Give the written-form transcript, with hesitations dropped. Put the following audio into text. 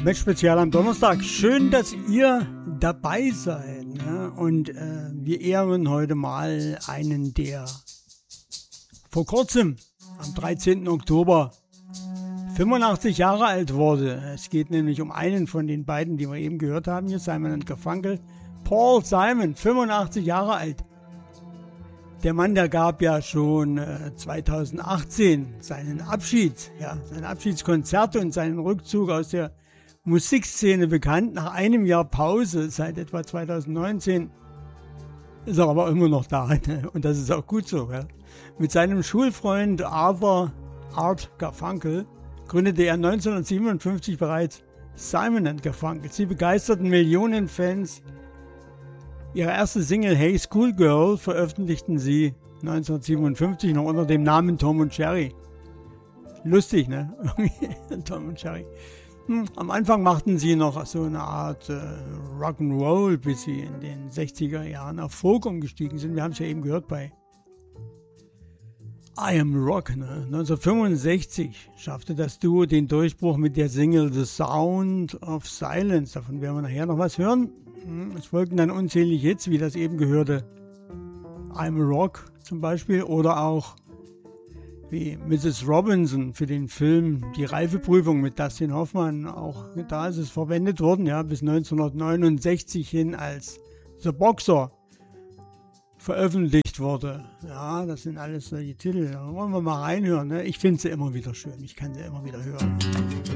Match-Spezial am Donnerstag. Schön, dass ihr dabei seid. Ne? Und wir ehren heute mal einen, der vor kurzem, am 13. Oktober, 85 Jahre alt wurde. Es geht nämlich um einen von den beiden, die wir eben gehört haben hier, Simon & Garfunkel. Paul Simon, 85 Jahre alt. Der Mann, der gab ja schon 2018 sein Abschiedskonzert und seinen Rückzug aus der Musikszene bekannt. Nach einem Jahr Pause, seit etwa 2019, ist er aber immer noch da. Ne? Und das ist auch gut so. Ja? Mit seinem Schulfreund Arthur Art Garfunkel gründete er 1957 bereits Simon & Garfunkel. Sie begeisterten Millionen Fans. Ihre erste Single Hey Schoolgirl veröffentlichten sie 1957 noch unter dem Namen Tom und Jerry. Lustig, ne? Tom und Jerry. Am Anfang machten sie noch so eine Art Rock'n'Roll, bis sie in den 60er Jahren auf Folk umgestiegen sind. Wir haben es ja eben gehört bei I Am Rock. Ne? 1965 schaffte das Duo den Durchbruch mit der Single The Sound of Silence. Davon werden wir nachher noch was hören. Es folgten dann unzählige Hits, wie das eben gehörte I'm a Rock zum Beispiel, oder auch wie Mrs. Robinson für den Film Die Reifeprüfung mit Dustin Hoffmann. Auch da ist es verwendet worden, ja, bis 1969 hin, als The Boxer veröffentlicht wurde. Ja, das sind alles solche Titel. Da wollen wir mal reinhören. Ne? Ich finde sie immer wieder schön. Ich kann sie immer wieder hören.